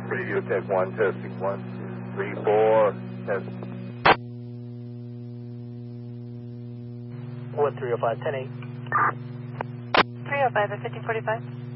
Radio Tech 1, testing 1, 2, 3, 4, test. 1305, 10-8. 305 at 1545.